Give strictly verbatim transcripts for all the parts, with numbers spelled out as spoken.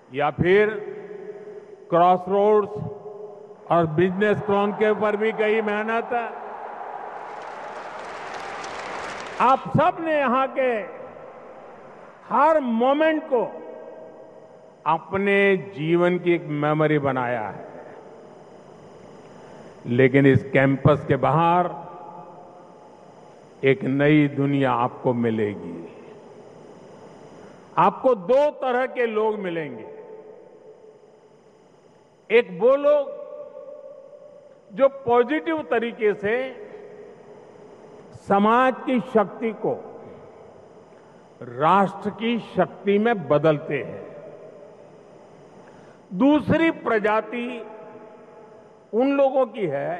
या फिर cross roads और बिजनेस क्लोन के ऊपर भी कई मेहनत है। आप सब ने यहां के हर मोमेंट को अपने जीवन की एक मेमोरी बनाया है। लेकिन इस कैंपस के बाहर एक नई दुनिया आपको मिलेगी। आपको दो तरह के लोग मिलेंगे। एक वो लोग जो पॉजिटिव तरीके से समाज की शक्ति को राष्ट्र की शक्ति में बदलते हैं। दूसरी प्रजाति उन लोगों की है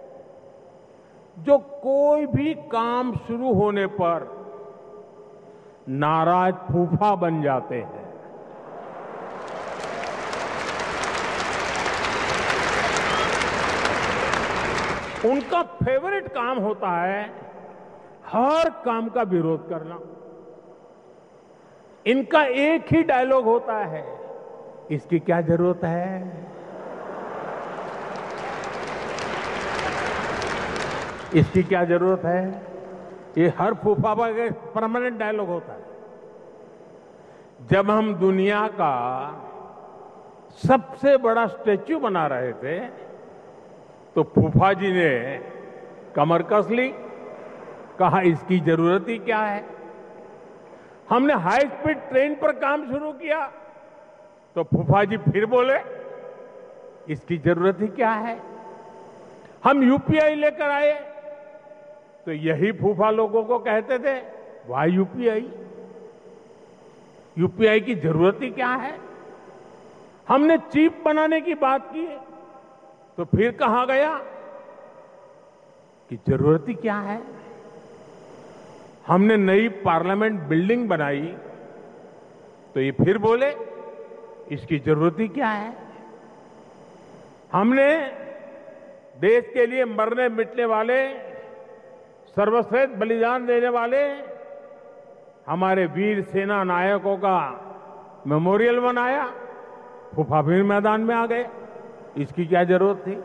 जो कोई भी काम शुरू होने पर नाराज फूफा बन जाते हैं। उनका फेवरेट काम होता है हर काम का विरोध करना। इनका एक ही डायलॉग होता है, इसकी क्या जरूरत है, इसकी क्या जरूरत है। ये हर फूफा का परमानेंट डायलॉग होता है। जब हम दुनिया का सबसे बड़ा स्टैच्यू बना रहे थे तो फूफा जी ने कमर कस ली, कहा इसकी जरूरत ही क्या है। हमने हाई स्पीड ट्रेन पर काम शुरू किया तो फूफा जी फिर बोले इसकी जरूरत ही क्या है। हम यूपीआई लेकर आए तो यही फूफा लोगों को कहते थे वाई यूपीआई, यूपीआई की जरूरत ही क्या है। हमने चिप बनाने की बात की तो फिर कहा गया कि जरूरत ही क्या है। हमने नई पार्लियामेंट बिल्डिंग बनाई तो ये फिर बोले इसकी जरूरत ही क्या है। हमने देश के लिए मरने मिटने वाले, सर्वश्रेष्ठ बलिदान देने वाले हमारे वीर सेना नायकों का मेमोरियल बनाया, फूफा फिर मैदान में आ गए, इसकी क्या जरूरत थी।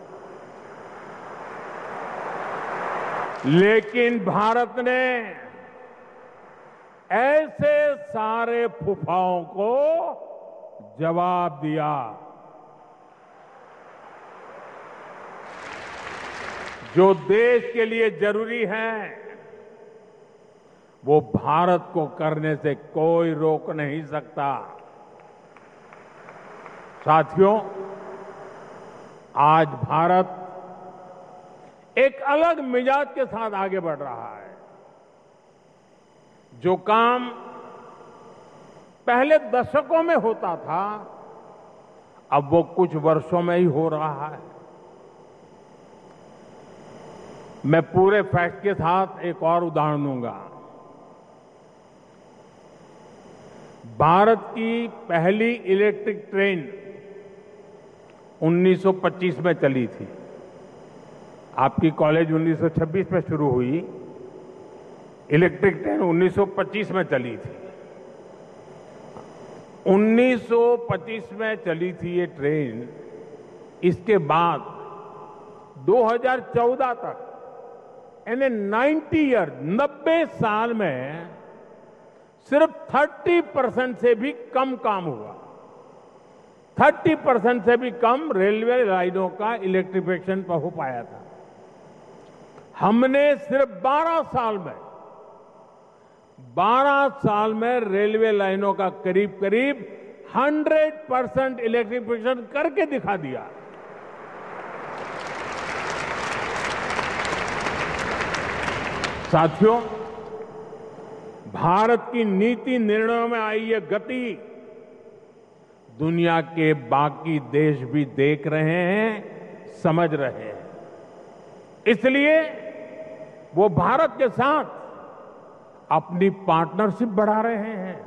लेकिन भारत ने ऐसे सारे फूफाओं को जवाब दिया। जो देश के लिए जरूरी है वो भारत को करने से कोई रोक नहीं सकता। साथियों, आज भारत एक अलग मिजाज के साथ आगे बढ़ रहा है। जो काम पहले दशकों में होता था अब वो कुछ वर्षों में ही हो रहा है। मैं पूरे फैक्ट के साथ एक और उदाहरण दूंगा। भारत की पहली इलेक्ट्रिक ट्रेन उन्नीस सौ पच्चीस में चली थी। आपकी कॉलेज उन्नीस सौ छब्बीस में शुरू हुई, इलेक्ट्रिक ट्रेन उन्नीस सौ पच्चीस में चली थी। उन्नीस सौ पच्चीस में चली थी ये ट्रेन। इसके बाद दो हज़ार चौदह तक यानी नब्बे ईयर नब्बे साल में सिर्फ तीस परसेंट से भी कम काम हुआ। तीस परसेंट से भी कम रेलवे लाइनों का इलेक्ट्रिफिकेशन हो पाया था। हमने सिर्फ बारह साल में बारह साल में रेलवे लाइनों का करीब करीब सौ परसेंट इलेक्ट्रिफिकेशन करके दिखा दिया। साथियों, भारत की नीति निर्णयों में आई ये गति दुनिया के बाकी देश भी देख रहे हैं, समझ रहे हैं। इसलिए वो भारत के साथ अपनी पार्टनरशिप बढ़ा रहे हैं।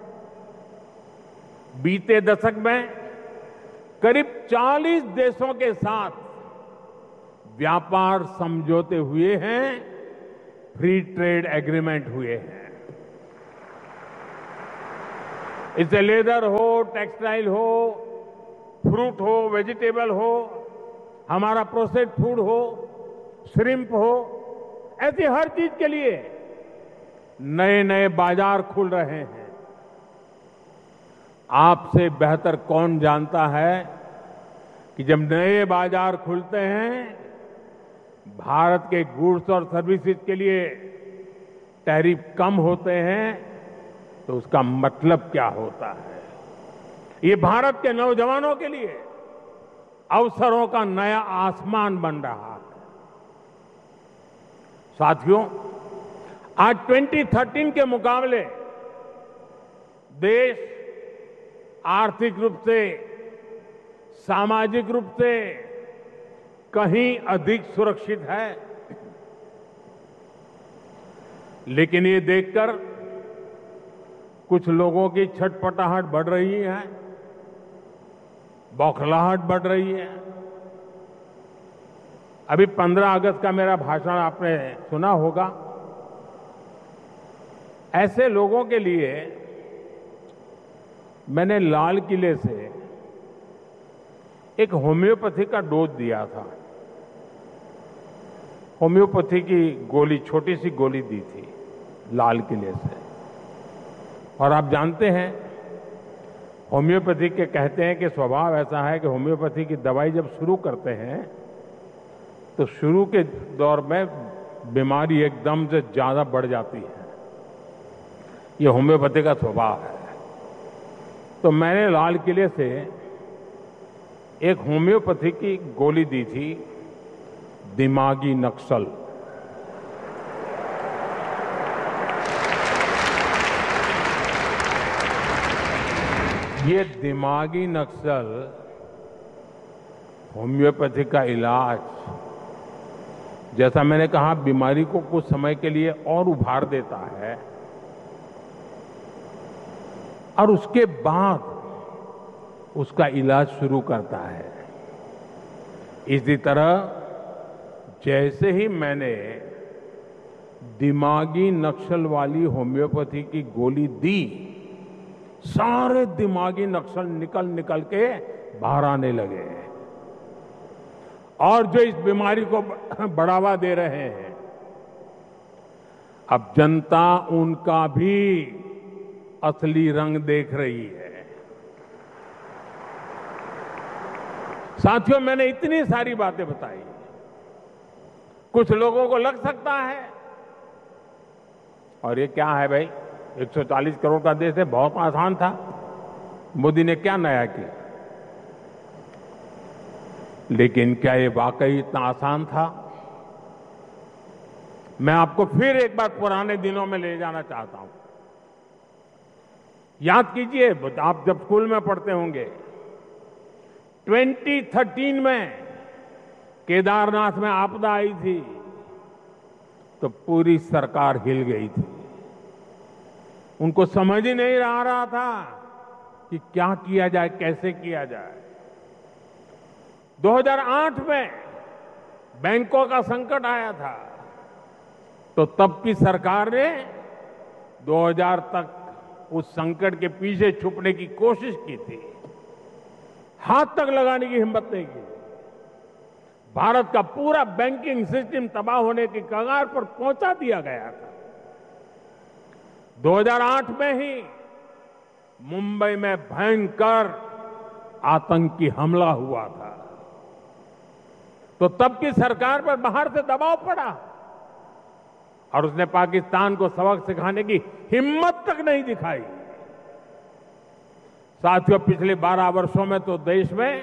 बीते दशक में करीब चालीस देशों के साथ व्यापार समझौते हुए हैं, फ्री ट्रेड एग्रीमेंट हुए हैं। इससे लेदर हो, टेक्सटाइल हो, फ्रूट हो, वेजिटेबल हो, हमारा प्रोसेस्ड फूड हो, श्रिम्प हो, ऐसी हर चीज के लिए नए नए बाजार खुल रहे हैं। आपसे बेहतर कौन जानता है कि जब नए बाजार खुलते हैं, भारत के गुड्स और सर्विसेज के लिए टैरिफ कम होते हैं, तो उसका मतलब क्या होता है। ये भारत के नौजवानों के लिए अवसरों का नया आसमान बन रहा है। साथियों, आज दो हज़ार तेरह के मुकाबले देश आर्थिक रूप से, सामाजिक रूप से कहीं अधिक सुरक्षित है। लेकिन ये देखकर कुछ लोगों की छटपटाहट बढ़ रही है, बौखलाहट बढ़ रही है। अभी पंद्रह अगस्त का मेरा भाषण आपने सुना होगा। ऐसे लोगों के लिए मैंने लाल किले से एक होम्योपैथी का डोज दिया था। होम्योपैथी की गोली, छोटी सी गोली दी थी लाल किले से। और आप जानते हैं, होम्योपैथी के कहते हैं कि स्वभाव ऐसा है कि होम्योपैथी की दवाई जब शुरू करते हैं तो शुरू के दौर में बीमारी एकदम से ज्यादा बढ़ जाती है। ये होम्योपैथी का स्वभाव है। तो मैंने लाल किले से एक होम्योपैथी की गोली दी थी, दिमागी नक्सल। ये दिमागी नक्सल होम्योपैथी का इलाज, जैसा मैंने कहा, बीमारी को कुछ समय के लिए और उभार देता है और उसके बाद उसका इलाज शुरू करता है। इसी तरह जैसे ही मैंने दिमागी नक्सल वाली होम्योपैथी की गोली दी, सारे दिमागी नक्सल निकल निकल के बाहर आने लगे। और जो इस बीमारी को बढ़ावा दे रहे हैं, अब जनता उनका भी असली रंग देख रही है। साथियों, मैंने इतनी सारी बातें बताई। कुछ लोगों को लग सकता है, और ये क्या है भाई, एक सौ चालीस करोड़ का देश है, बहुत आसान था, मोदी ने क्या नया किया। लेकिन क्या ये वाकई इतना आसान था? मैं आपको फिर एक बार पुराने दिनों में ले जाना चाहता हूं। याद कीजिए, आप जब स्कूल में पढ़ते होंगे, दो हज़ार तेरह में केदारनाथ में आपदा आई थी तो पूरी सरकार हिल गई थी। उनको समझ ही नहीं आ रहा था कि क्या किया जाए, कैसे किया जाए। दो हज़ार आठ में बैंकों का संकट आया था तो तब की सरकार ने दो हज़ार तक उस संकट के पीछे छुपने की कोशिश की थी, हाथ तक लगाने की हिम्मत नहीं की। भारत का पूरा बैंकिंग सिस्टम तबाह होने की कगार पर पहुंचा दिया गया था। दो हज़ार आठ में ही मुंबई में भयंकर आतंकी हमला हुआ था, तो तब की सरकार पर बाहर से दबाव पड़ा और उसने पाकिस्तान को सबक सिखाने की हिम्मत तक नहीं दिखाई। साथियों, पिछले बारह वर्षों में तो देश में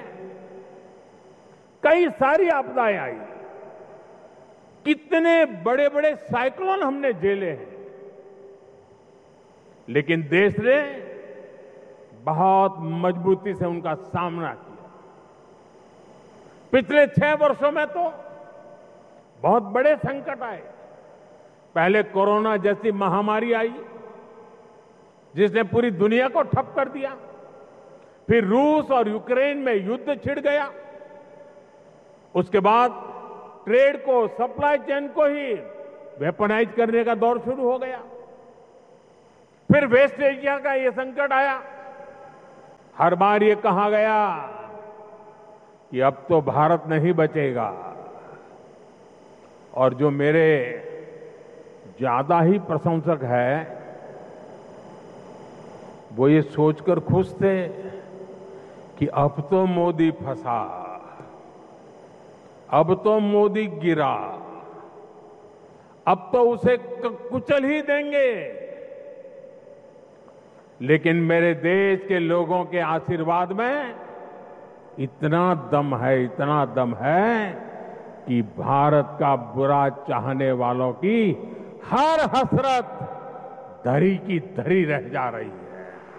कई सारी आपदाएं आई, कितने बड़े बड़े साइक्लोन हमने झेले हैं, लेकिन देश ने बहुत मजबूती से उनका सामना किया। पिछले छह वर्षों में तो बहुत बड़े संकट आए। पहले कोरोना जैसी महामारी आई जिसने पूरी दुनिया को ठप कर दिया। फिर रूस और यूक्रेन में युद्ध छिड़ गया। उसके बाद ट्रेड को, सप्लाई चेन को ही वेपनाइज करने का दौर शुरू हो गया। फिर वेस्ट एशिया का ये संकट आया हर बार ये कहा गया कि अब तो भारत नहीं बचेगा, और जो मेरे ज्यादा ही प्रशंसक है वो ये सोचकर खुश थे कि अब तो मोदी फंसा, अब तो मोदी गिरा, अब तो उसे कुचल ही देंगे। लेकिन मेरे देश के लोगों के आशीर्वाद में इतना दम है, इतना दम है कि भारत का बुरा चाहने वालों की हर हसरत धरी की धरी रह जा रही है।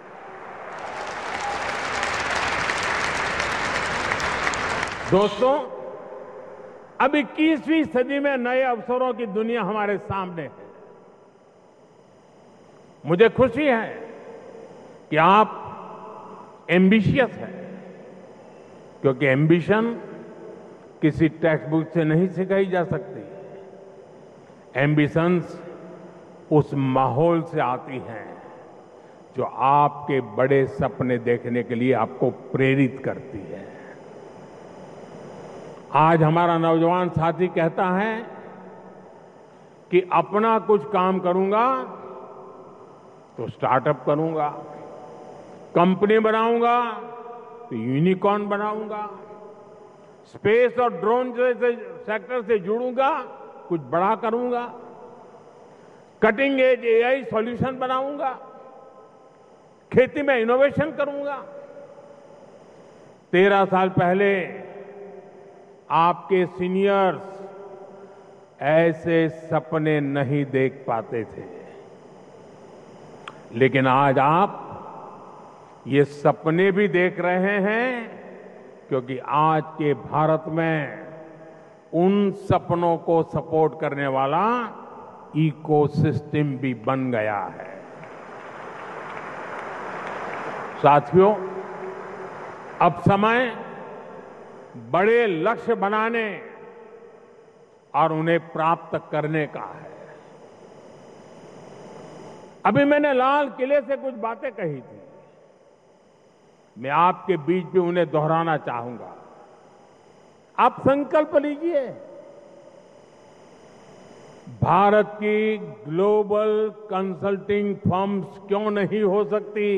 दोस्तों, अब इक्कीसवीं सदी में नए अवसरों की दुनिया हमारे सामने है। मुझे खुशी है कि आप एम्बिशियस हैं, क्योंकि एम्बिशन किसी टेक्स्ट बुक से नहीं सिखाई जा सकती। एम्बिशंस उस माहौल से आती हैं जो आपके बड़े सपने देखने के लिए आपको प्रेरित करती है। आज हमारा नौजवान साथी कहता है कि अपना कुछ काम करूंगा तो स्टार्टअप करूंगा, कंपनी बनाऊंगा तो यूनिकॉर्न बनाऊंगा, स्पेस और ड्रोन जैसे सेक्टर से जुड़ूंगा, कुछ बड़ा करूंगा, कटिंग एज एआई सॉल्यूशन बनाऊंगा, खेती में इनोवेशन करूंगा। तेरह साल पहले आपके सीनियर्स ऐसे सपने नहीं देख पाते थे, लेकिन आज आप ये सपने भी देख रहे हैं, क्योंकि आज के भारत में उन सपनों को सपोर्ट करने वाला इकोसिस्टम भी बन गया है। साथियों, अब समय बड़े लक्ष्य बनाने और उन्हें प्राप्त करने का है। अभी मैंने लाल किले से कुछ बातें कही थी, मैं आपके बीच में उन्हें दोहराना चाहूंगा। आप संकल्प लीजिए, भारत की ग्लोबल कंसल्टिंग फर्म्स क्यों नहीं हो सकती?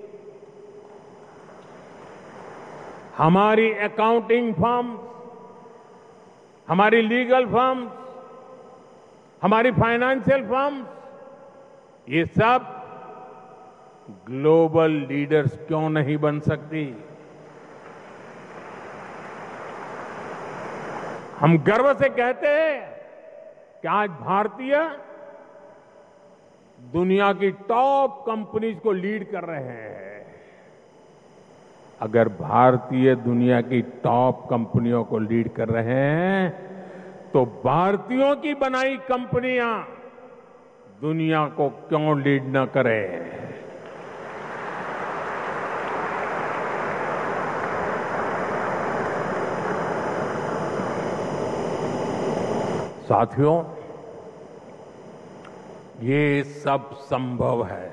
हमारी अकाउंटिंग फर्म्स, हमारी लीगल फर्म्स, हमारी फाइनेंशियल फर्म्स, ये सब ग्लोबल लीडर्स क्यों नहीं बन सकती? हम गर्व से कहते हैं कि आज भारतीय दुनिया की टॉप कंपनीज को लीड कर रहे हैं। अगर भारतीय दुनिया की टॉप कंपनियों को लीड कर रहे हैं तो भारतीयों की बनाई कंपनियां दुनिया को क्यों लीड न करें? साथियों, ये सब संभव है।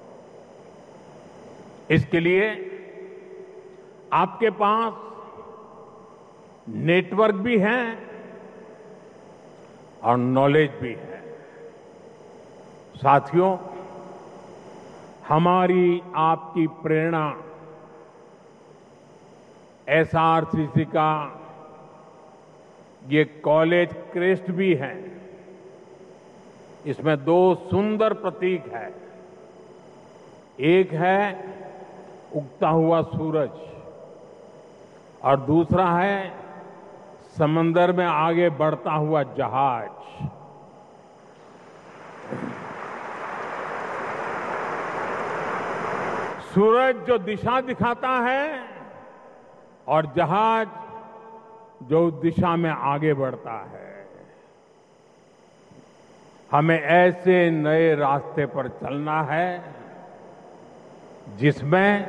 इसके लिए आपके पास नेटवर्क भी है और नॉलेज भी है। साथियों, हमारी आपकी प्रेरणा एसआरसीसी का ये कॉलेज क्रेस्ट भी है। इसमें दो सुंदर प्रतीक है, एक है उगता हुआ सूरज और दूसरा है समंदर में आगे बढ़ता हुआ जहाज। सूरज जो दिशा दिखाता है और जहाज जो दिशा में आगे बढ़ता है। हमें ऐसे नए रास्ते पर चलना है जिसमें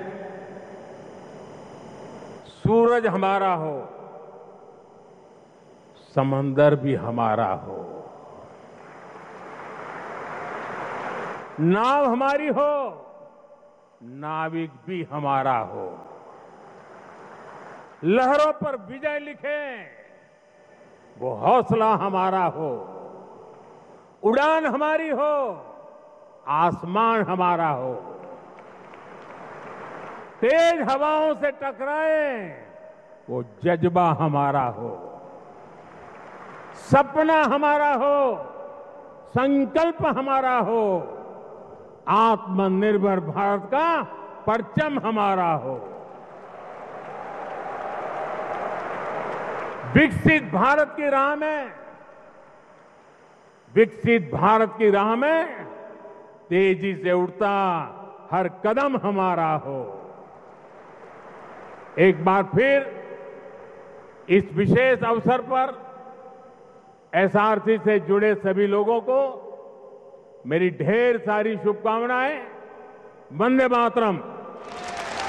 सूरज हमारा हो, समंदर भी हमारा हो, नाव हमारी हो, नाविक भी हमारा हो। लहरों पर विजय लिखें, वो हौसला हमारा हो, उड़ान हमारी हो, आसमान हमारा हो। तेज हवाओं से टकराएं, वो जज्बा हमारा हो, सपना हमारा हो, संकल्प हमारा हो, आत्मनिर्भर भारत का परचम हमारा हो। विकसित भारत की राह में विकसित भारत की राह में तेजी से उड़ता हर कदम हमारा हो। एक बार फिर इस विशेष अवसर पर एसआरसी से जुड़े सभी लोगों को मेरी ढेर सारी शुभकामनाएं। वंदे मातरम।